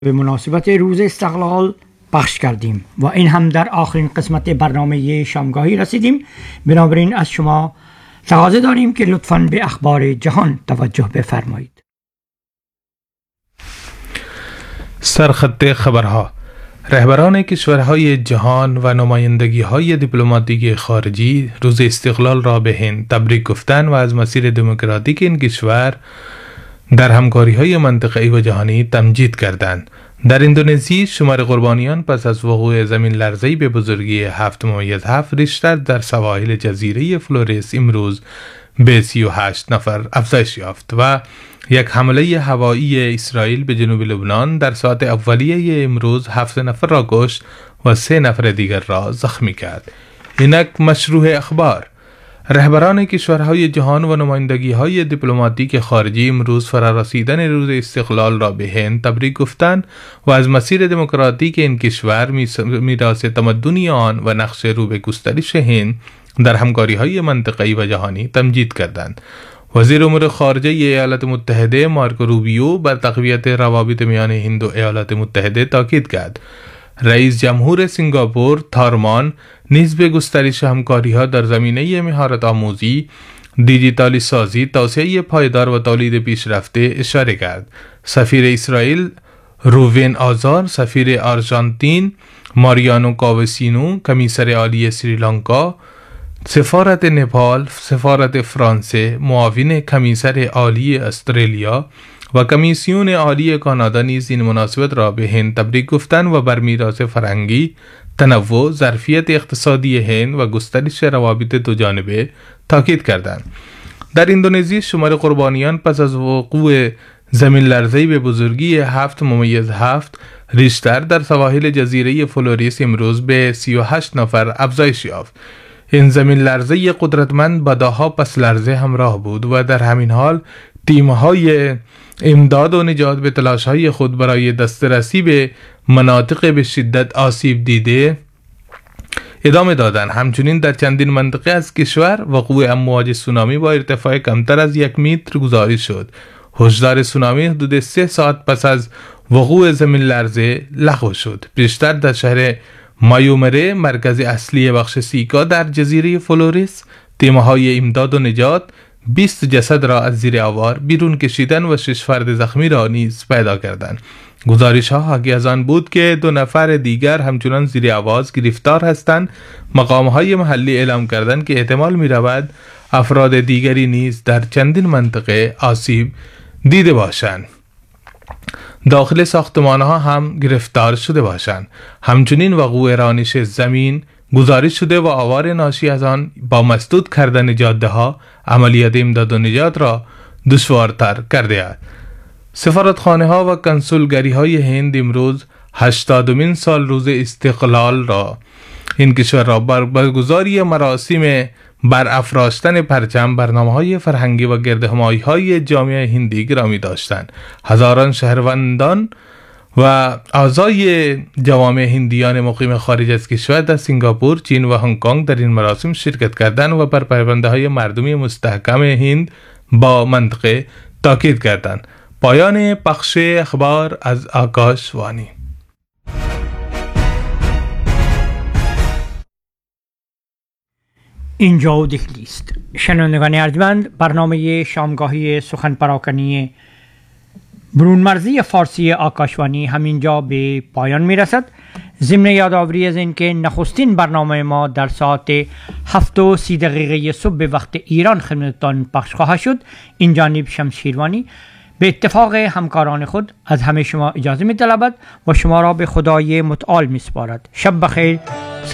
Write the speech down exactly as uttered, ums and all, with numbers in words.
به مناسبت روز استقلال پخش کردیم و این هم در آخرین قسمت برنامه شامگاهی رسیدیم. بنابراین از شما تقاضا داریم که لطفاً به اخبار جهان توجه بفرمایید. سرخط خبرها: رهبران کشورهای جهان و نمایندگی‌های دیپلماتیک خارجی روز استقلال را به هند تبریک گفتند و از مسیر دموکراتیک این کشور در همکاری‌های منطقه‌ای و جهانی تمجید کردند. در اندونزی شمار قربانیان پس از وقوع زمین لرزه‌ای به بزرگی هفت ممیز هفت ریشتر در سواحل جزیره فلوریس امروز به سی و هشت نفر افزایش یافت و یک حمله هوایی اسرائیل به جنوب لبنان در ساعت اولیه امروز هفت نفر را کشت و سه نفر دیگر را زخمی کرد. اینک مشروع اخبار: رهبران کشورهای جهان و نمایندگی‌های دیپلماتیک خارجی امروز فرارسیدن روز استقلال را به هند تبریک گفتند و از مسیر دموکراتیک این کشور، میراث تمدنی آن و نقش رو به گسترش هند در همکاری‌های منطقه‌ای و جهانی تمجید کردند. وزیر امور خارجه ایالات متحده مارکو روبیو بر تقویت روابط میان هند و ایالات متحده تاکید کرد. رئیس جمهور سنگاپور تارمان نیز به گسترش همکاری‌ها در زمینه مهارت آموزی، دیجیتالی سازی، توسعه پایدار و تولید پیشرفته اشاره کرد. سفیر اسرائیل روین آزار، سفیر آرژانتین ماریانو کاوسینو، کمیسر عالی سریلانکا، سفارت نپال، سفارت فرانسه، معاون کمیسر عالی استرالیا و کمیسیون عالی کانادا نیز این مناسبت را به هند تبریک گفتند و بر میراث فرهنگی، تنوع، ظرفیت اقتصادی هند و گسترش روابط دو جانبه تاکید کردند. در اندونزی شمار قربانیان پس از وقوع زمین لرزه‌ای به بزرگی هفت ممیز هفت ریشتر در سواحل جزیره فلوریس امروز به سی و هشت نفر افزایش یافت. این زمین لرزه قدرتمند با ده‌ها پس لرزه همراه بود و در همین حال تیم‌های امداد و نجات به تلاش‌های خود برای دسترسی به مناطق به شدت آسیب دیده ادامه دادند. همچنین در چندین منطقه از کشور وقوع امواج سونامی با ارتفاع کمتر از یک متر گزارش شد. هشدار سونامی حدود سه ساعت پس از وقوع زمین لرزه لغو شد. بیشتر در شهر مایومره، مرکز اصلی بخش سیکا در جزیره فلوریس، تیم‌های امداد و نجات بیست جسد را از زیر آوار بیرون کشیدن و شش فرد زخمی را نیز پیدا کردند. گزارش ها حاکی از آن بود که دو نفر دیگر همچنان زیر آواز گرفتار هستند. مقام های محلی اعلام کردند که احتمال می رود افراد دیگری نیز در چندین منطقه آسیب دیده باشند، داخل ساختمان ها هم گرفتار شده باشند. همچنین وقوع رانش زمین گزارش شده و آوار ناشی از آن با مسدود کردن جاده ها عملیات امداد و نجات را دشوارتر کرده است. سفارتخانه ها و کنسولگری های هند امروز هشتادمین سال روز استقلال را این کشور را بر برگزاری مراسم برافراشتن پرچم، برنامه‌های فرهنگی و گردهمایی‌های جامعه هندی گرامی داشتند. هزاران شهروندان و اعضای جوامع هندیان مقیم خارج از کشور در سنگاپور، چین و هنگ کنگ در این مراسم شرکت کردند و بر پیوندی‌های مردمی مستحکم هند با منطقه تاکید کردند. پایان پخش اخبار از آکاشوانی. اینجا دهلی است. شنوندگان ارجمند، برنامه شامگاهی سخن پراکنی برون مرزی فارسی آکاشوانی همینجا به پایان می رسد. ضمن یادآوری از این که نخستین برنامه ما در ساعت هفت و سی دقیقه صبح به وقت ایران خدمتتان پخش خواهد شد. این جانب شمشیروانی به اتفاق همکاران خود از همه شما اجازه می طلبد و شما را به خدای متعال می سپارد. شب بخیر.